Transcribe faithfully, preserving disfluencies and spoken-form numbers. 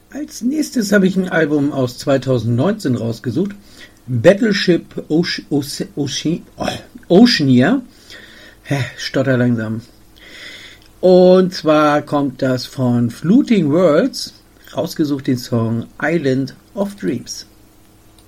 Als nächstes habe ich ein Album aus zweitausendneunzehn rausgesucht. Battleship Oce- Oce- Oce- oh, Oceania. Hä, stotter langsam. Und zwar kommt das von Fluting Worlds, rausgesucht den Song Island of Dreams.